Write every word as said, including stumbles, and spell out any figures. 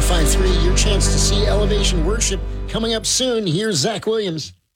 five three, your chance to see Elevation Worship coming up soon. Here's Zach Williams.